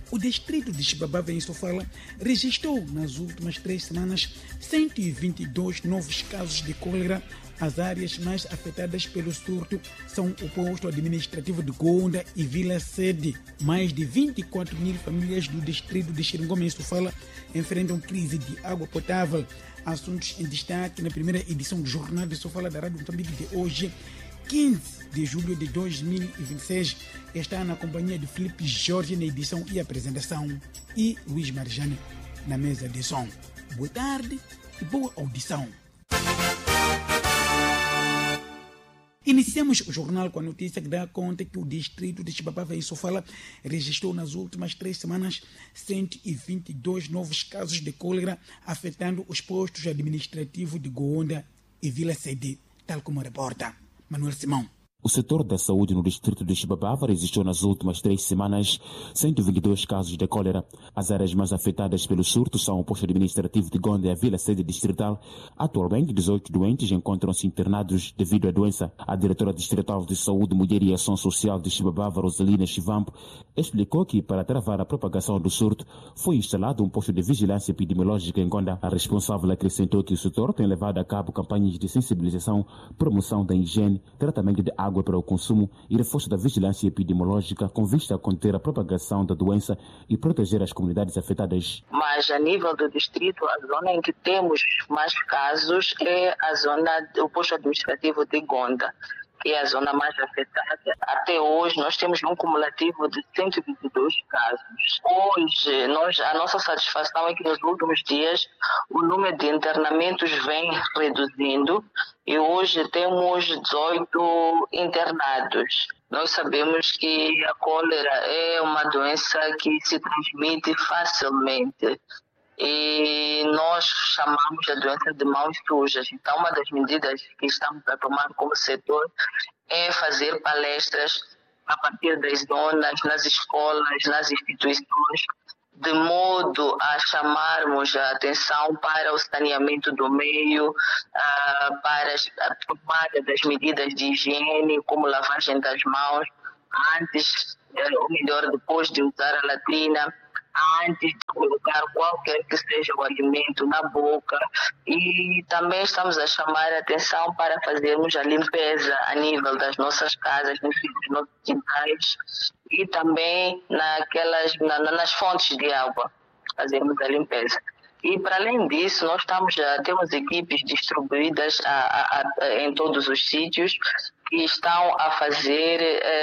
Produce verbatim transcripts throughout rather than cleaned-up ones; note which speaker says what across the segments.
Speaker 1: O distrito de Xibabava, em Sofala, registrou nas últimas três semanas cento e vinte e dois novos casos de cólera. As áreas mais afetadas pelo surto são o posto administrativo de Gonda e Vila Sede. Mais de vinte e quatro mil famílias do distrito de Xeringoma, em Sofala, enfrentam crise de água potável. Assuntos em destaque na primeira edição do Jornal de Sofala da Rádio Moçambique de hoje, quinze de julho de dois mil e vinte e seis. Está na companhia de Felipe Jorge na edição e apresentação e Luís Marjane na mesa de som. Boa tarde e boa audição. Iniciamos o jornal com a notícia que dá conta que o distrito de Xibabava, em Sofala, registrou nas últimas três semanas cento e vinte e dois novos casos de cólera, afetando os postos administrativos de Gonda e Vila Sede, tal como reporta Manuel Simão.
Speaker 2: O setor da saúde no distrito de Xibabava registrou nas últimas três semanas cento e vinte e dois casos de cólera. As áreas mais afetadas pelo surto são o posto administrativo de Gonda e a Vila Sede distrital. Atualmente, dezoito doentes encontram-se internados devido à doença. A diretora distrital de Saúde, Mulher e Ação Social de Xibabava, Rosalina Chivampo, explicou que, para travar a propagação do surto, foi instalado um posto de vigilância epidemiológica em Gonda. A responsável acrescentou que o setor tem levado a cabo campanhas de sensibilização, promoção da higiene, tratamento de água água para o consumo e reforço da vigilância epidemiológica com vista a conter a propagação da doença e proteger as comunidades afetadas.
Speaker 3: Mas a nível do distrito, a zona em que temos mais casos é a zona, o posto administrativo de Gonda, que é a zona mais afetada. Até hoje nós temos um cumulativo de cento e vinte e dois casos. Hoje, nós, a nossa satisfação é que nos últimos dias o número de internamentos vem reduzindo e hoje temos dezoito internados. Nós sabemos que a cólera é uma doença que se transmite facilmente. E nós chamamos a doença de mãos sujas. Então, uma das medidas que estamos a tomar como setor é fazer palestras a partir das zonas, nas escolas, nas instituições, de modo a chamarmos a atenção para o saneamento do meio, para a tomada das medidas de higiene, como lavagem das mãos, antes, ou melhor, depois de usar a latrina, antes de colocar qualquer que seja o alimento na boca, e também estamos a chamar a atenção para fazermos a limpeza a nível das nossas casas, dos nossos quintais e também naquelas, na, nas fontes de água, fazermos a limpeza. E para além disso, nós estamos a, temos equipes distribuídas a, a, a, em todos os sítios que estão a fazer,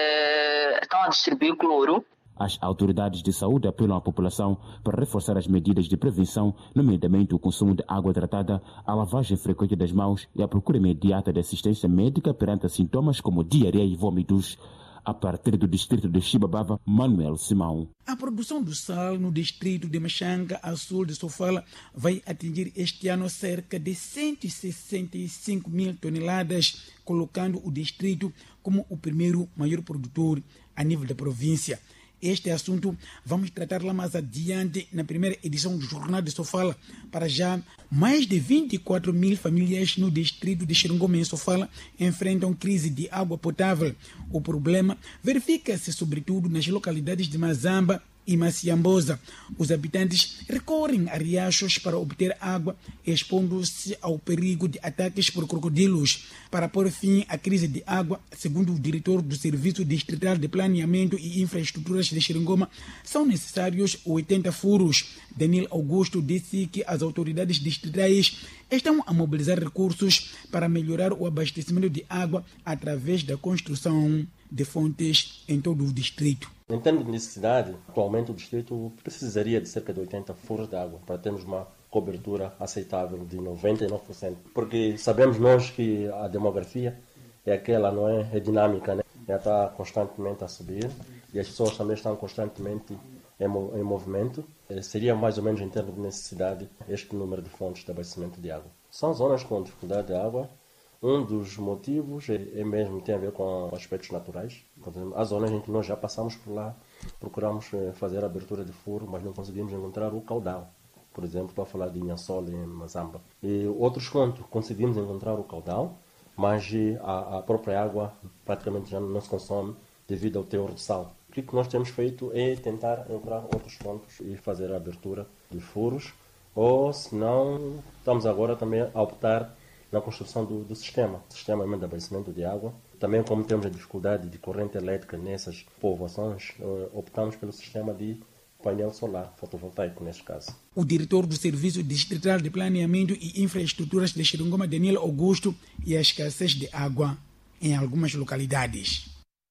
Speaker 3: eh, estão a distribuir cloro.
Speaker 2: As autoridades de saúde apelam à população para reforçar as medidas de prevenção, nomeadamente o consumo de água tratada, a lavagem frequente das mãos e a procura imediata de assistência médica perante sintomas como diarreia e vômitos. A partir do distrito de Xibabava, Manuel Simão.
Speaker 1: A produção do sal no distrito de Machanga, a sul de Sofala, vai atingir este ano cerca de cento e sessenta e cinco mil toneladas, colocando o distrito como o primeiro maior produtor a nível da província. Este assunto vamos tratar lá mais adiante na primeira edição do Jornal de Sofala. Para já, mais de vinte e quatro mil famílias no distrito de Xeringoma, em Sofala, enfrentam crise de água potável. O problema verifica-se sobretudo nas localidades de Mazamba e Maciambosa. Os habitantes recorrem a riachos para obter água, expondo-se ao perigo de ataques por crocodilos. Para pôr fim à crise de água, segundo o diretor do Serviço Distrital de Planeamento e Infraestruturas de Xeringoma, são necessários oitenta furos. Daniel Augusto disse que as autoridades distritais estão a mobilizar recursos para melhorar o abastecimento de água através da construção de fontes em todo o distrito.
Speaker 4: Em termos de necessidade, atualmente o distrito precisaria de cerca de oitenta furos de água para termos uma cobertura aceitável de noventa e nove por cento. Porque sabemos nós que a demografia é aquela, não é, é dinâmica, né? Ela está constantemente a subir e as pessoas também estão constantemente em, em movimento. Seria mais ou menos em termos de necessidade este número de fontes de abastecimento de água. São zonas com dificuldade de água. Um dos motivos é, é mesmo tem a ver com aspectos naturais. Por exemplo, as zonas em que nós já passamos por lá, procuramos fazer a abertura de furo, mas não conseguimos encontrar o caudal. Por exemplo, estou a falar de Inhassol e Mazamba. E outros pontos, conseguimos encontrar o caudal, mas a, a própria água praticamente já não se consome devido ao teor de sal. O que nós temos feito é tentar entrar outros pontos e fazer a abertura de furos, ou se não, estamos agora também a optar na construção do, do sistema, sistema de abastecimento de água. Também, como temos a dificuldade de corrente elétrica nessas povoações, optamos pelo sistema de painel solar fotovoltaico, neste caso.
Speaker 1: O diretor do Serviço Distrital de Planeamento e Infraestruturas de Xeringoma, Daniel Augusto, e a escassez de água em algumas localidades.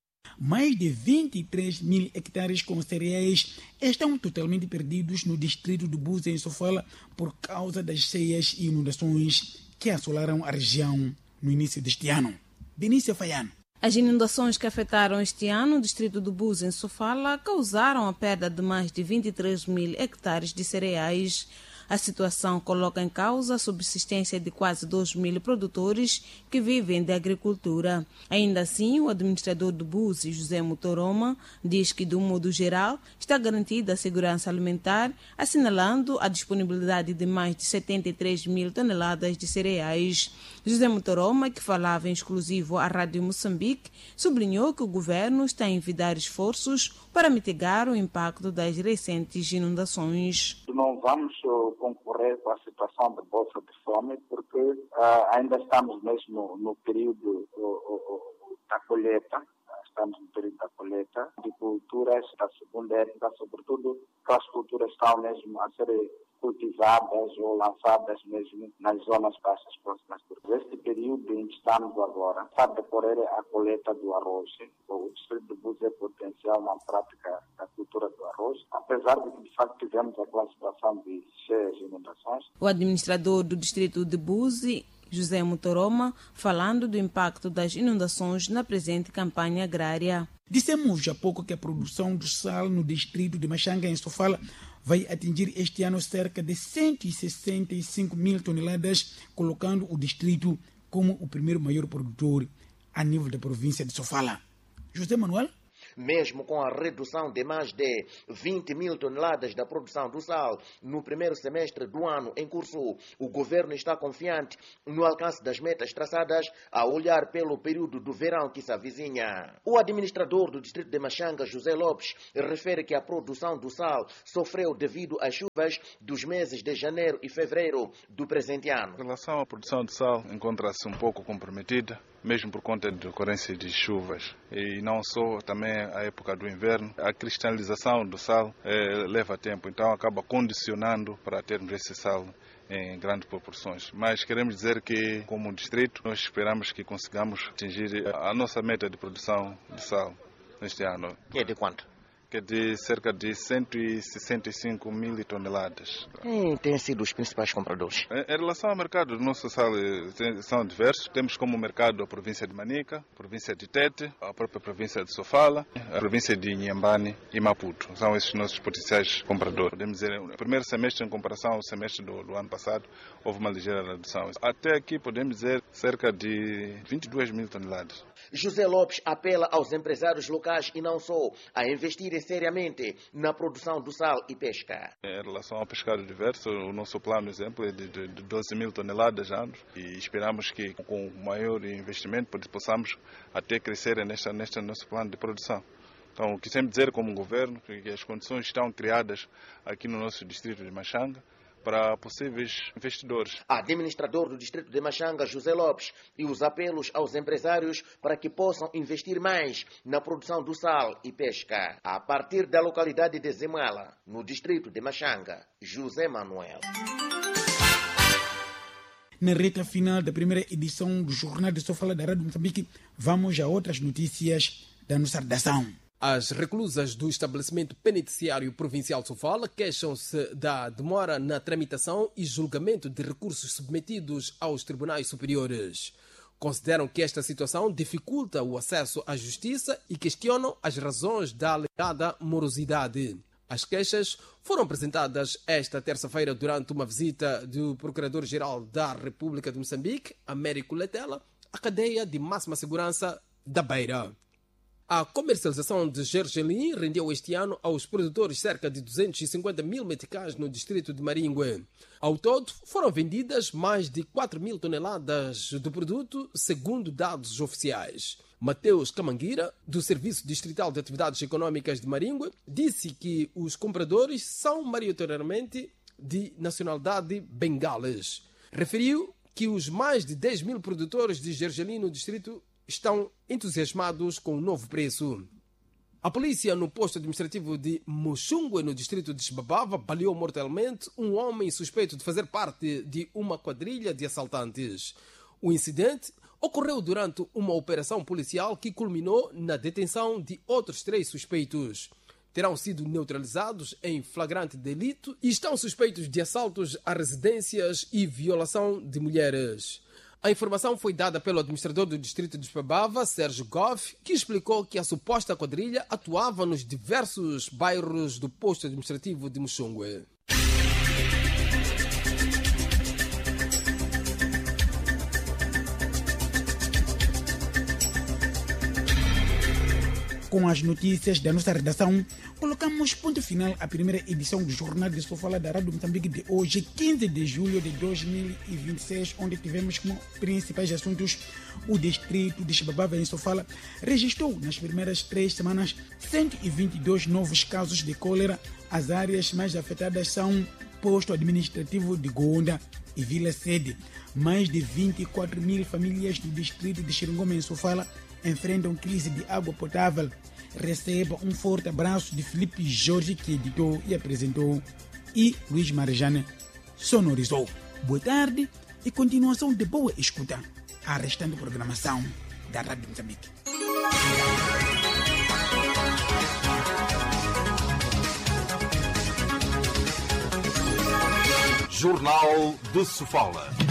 Speaker 1: Mais de vinte e três mil hectares com cereais estão totalmente perdidos no distrito de Buza, em Sofala, por causa das cheias e inundações que assolaram a região no início deste ano. Benícia Faiano.
Speaker 5: As inundações que afetaram este ano o distrito de Buza, em Sofala, causaram a perda de mais de vinte e três mil hectares de cereais. A situação coloca em causa a subsistência de quase dois mil produtores que vivem da agricultura. Ainda assim, o administrador do Buzi, José Mutoroma, diz que, de um modo geral, está garantida a segurança alimentar, assinalando a disponibilidade de mais de setenta e três mil toneladas de cereais. José Mutoroma, que falava em exclusivo à Rádio Moçambique, sublinhou que o governo está a envidar esforços para mitigar o impacto das recentes inundações.
Speaker 6: Não vamos concorrer com a situação de bolsa de fome, porque uh, ainda estamos mesmo no período uh, uh, da colheita, estamos no período da colheita, de culturas da segunda época, sobretudo que as culturas estão mesmo a ser cultivadas ou lançadas mesmo nas zonas baixas próximas. Este período em que estamos agora, está a decorrer a colheita do arroz. O distrito de Buza potencial na prática da cultura do arroz, apesar de que de facto tivemos aquela situação de cheias e inundações.
Speaker 5: O administrador do distrito de Buzi, José Mutoroma, falando do impacto das inundações na presente campanha agrária.
Speaker 1: Dissemos há pouco que a produção do sal no distrito de Machanga, em Sofala, vai atingir este ano cerca de cento e sessenta e cinco mil toneladas, colocando o distrito como o primeiro maior produtor a nível da província de Sofala. José Manuel?
Speaker 7: Mesmo com a redução de mais de vinte mil toneladas da produção do sal no primeiro semestre do ano em curso, o governo está confiante no alcance das metas traçadas a olhar pelo período do verão que se avizinha. O administrador do distrito de Machanga, José Lopes, refere que a produção do sal sofreu devido às chuvas dos meses de janeiro e fevereiro do presente ano.
Speaker 8: Em relação à produção de sal, encontra-se um pouco comprometida, mesmo por conta da ocorrência de chuvas. E não só, também a época do inverno, a cristalização do sal eh, leva tempo, então acaba condicionando para termos esse sal em grandes proporções. Mas queremos dizer que, como distrito, nós esperamos que consigamos atingir a nossa meta de produção de sal neste ano.
Speaker 7: Que é de quanto?
Speaker 8: Que é de cerca de cento e sessenta e cinco mil toneladas.
Speaker 7: Quem têm sido os principais compradores?
Speaker 8: Em relação ao mercado, o nosso sal são diversos. Temos como mercado a província de Manica, a província de Tete, a própria província de Sofala, a província de Inhambane e Maputo. São esses nossos potenciais compradores. Podemos dizer, no primeiro semestre, em comparação ao semestre do, do ano passado, houve uma ligeira redução. Até aqui, podemos dizer, cerca de vinte e duas mil toneladas.
Speaker 7: José Lopes apela aos empresários locais e não só a investirem seriamente na produção do sal e pesca.
Speaker 8: Em relação ao pescado diverso, o nosso plano, exemplo, é de, de, de doze mil toneladas anos e esperamos que com maior investimento possamos até crescer neste, neste nosso plano de produção. Então, quisemos dizer como governo que as condições estão criadas aqui no nosso distrito de Machanga para possíveis investidores.
Speaker 7: Administrador do distrito de Machanga, José Lopes, e os apelos aos empresários para que possam investir mais na produção do sal e pesca. A partir da localidade de Zemala, no distrito de Machanga, José Manuel.
Speaker 1: Na reta final da primeira edição do Jornal de Sofala da Rádio Moçambique, vamos a outras notícias da nossa redação.
Speaker 9: As reclusas do estabelecimento penitenciário provincial de Sofala queixam-se da demora na tramitação e julgamento de recursos submetidos aos tribunais superiores. Consideram que esta situação dificulta o acesso à justiça e questionam as razões da alegada morosidade. As queixas foram apresentadas esta terça-feira durante uma visita do Procurador-Geral da República de Moçambique, Américo Letela, à cadeia de máxima segurança da Beira. A comercialização de gergelim rendeu este ano aos produtores cerca de duzentos e cinquenta mil meticais no distrito de Maringue. Ao todo, foram vendidas mais de quatro mil toneladas do produto, segundo dados oficiais. Mateus Camanguira, do Serviço Distrital de Atividades Econômicas de Maringue, disse que os compradores são maioritariamente de nacionalidade bengalas. Referiu que os mais de dez mil produtores de gergelim no distrito estão entusiasmados com o novo preço. A polícia no posto administrativo de Muxungue, no distrito de Xibabava, baleou mortalmente um homem suspeito de fazer parte de uma quadrilha de assaltantes. O incidente ocorreu durante uma operação policial que culminou na detenção de outros três suspeitos. Terão sido neutralizados em flagrante delito e estão suspeitos de assaltos a residências e violação de mulheres. A informação foi dada pelo administrador do distrito de Xibabava, Sérgio Goff, que explicou que a suposta quadrilha atuava nos diversos bairros do posto administrativo de Muxungue.
Speaker 1: Com as notícias da nossa redação, colocamos ponto final à primeira edição do Jornal de Sofala da Rádio Moçambique de hoje, quinze de julho de dois mil e vinte e seis, onde tivemos como principais assuntos o distrito de Xibabava em Sofala registrou nas primeiras três semanas cento e vinte e dois novos casos de cólera. As áreas mais afetadas são posto administrativo de Gonda e Vila Sede. Mais de vinte e quatro mil famílias do distrito de Xeringoma em Sofala enfrentam crise de água potável. Receba um forte abraço de Felipe Jorge, que editou e apresentou, e Luiz Marjane sonorizou. Boa tarde e continuação de boa escuta à restante programação da Rádio Moçambique.
Speaker 10: Jornal de Sofala.